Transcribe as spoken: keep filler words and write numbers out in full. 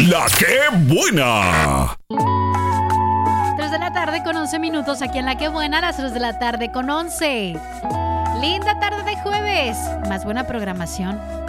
La que buena. tres de la tarde con once minutos aquí en La que buena, a las tres de la tarde con once. Linda tarde de jueves. Más buena programación.